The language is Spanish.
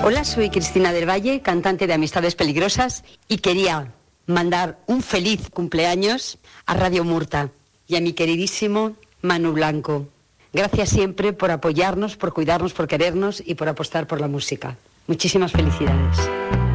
Hola, soy Cristina del Valle, cantante de Amistades Peligrosas, y quería mandar un feliz cumpleaños a Radio Murta y a mi queridísimo Manu Blanco. Gracias siempre por apoyarnos, por cuidarnos, por querernos y por apostar por la música. Muchísimas felicidades.